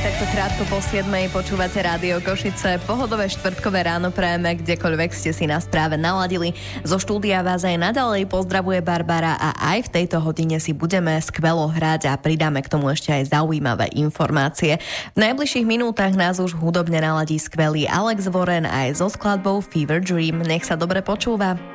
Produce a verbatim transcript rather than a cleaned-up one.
takto krátko po siedmej počúvate Rádio Košice. Pohodové štvrtkové ráno prajeme, kdekoľvek ste si nás práve naladili. Zo štúdia vás aj naďalej pozdravuje Barbara a aj v tejto hodine si budeme skvelo hrať a pridáme k tomu ešte aj zaujímavé informácie. V najbližších minútach nás už hudobne naladí skvelý Alex Warren aj so skladbou Fever Dream. Nech sa dobre počúva.